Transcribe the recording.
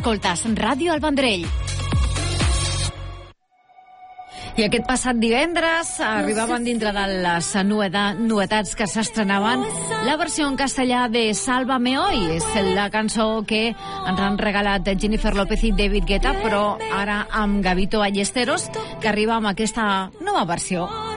Escoltes Ràdio El Vendrell. I aquest passat divendres arribaven dintre de les novetats que s'estrenaven la versió en castellà de Sálvame Hoy. És la cançó que ens han regalat Jennifer López i David Guetta, però ara amb Gabito Ballesteros, que arriba amb aquesta nova versió.